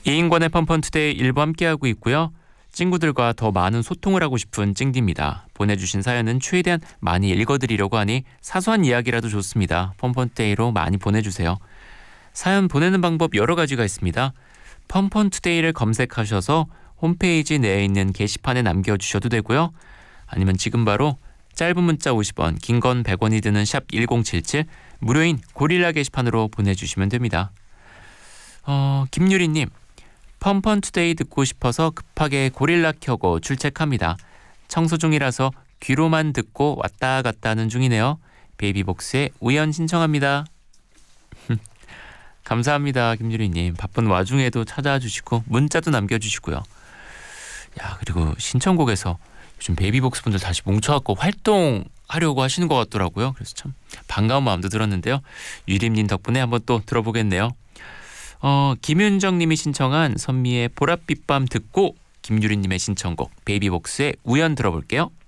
이인권의 펀펀투데이 일부 함께하고 있고요. 친구들과 더 많은 소통을 하고 싶은 찡디입니다. 보내주신 사연은 최대한 많이 읽어드리려고 하니 사소한 이야기라도 좋습니다. 펀펀투데이로 많이 보내주세요. 사연 보내는 방법 여러 가지가 있습니다. 펀펀투데이를 검색하셔서 홈페이지 내에 있는 게시판에 남겨주셔도 되고요. 아니면 지금 바로 짧은 문자 50원, 긴 건 100원이 드는 샵 1077 무료인 고릴라 게시판으로 보내주시면 됩니다. 김유리님, 펀펀투데이 듣고 싶어서 급하게 고릴라 켜고 출첵합니다. 청소 중이라서 귀로만 듣고 왔다 갔다 하는 중이네요. 베이비복스의 우연 신청합니다. 감사합니다, 김유리님. 바쁜 와중에도 찾아와 주시고 문자도 남겨주시고요. 야, 그리고 신청곡에서 요즘 베이비복스 분들 다시 뭉쳐갖고 활동하려고 하시는 것 같더라고요. 그래서 참 반가운 마음도 들었는데요. 유림님 덕분에 한번 또 들어보겠네요. 김윤정님이 신청한 선미의 보랏빛밤 듣고 김유리님의 신청곡 베이비복스의 우연 들어볼게요.